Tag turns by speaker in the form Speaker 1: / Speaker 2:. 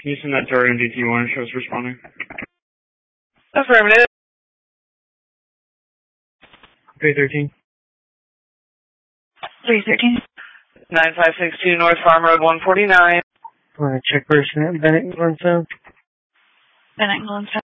Speaker 1: Can you send that to our MDT1 show us responding?
Speaker 2: Affirmative.
Speaker 1: Okay, 13.
Speaker 3: 313.
Speaker 2: 9562 North Farm Road 149.
Speaker 1: Want to check person at Bennett Glenstone?
Speaker 3: Bennett Glenstone.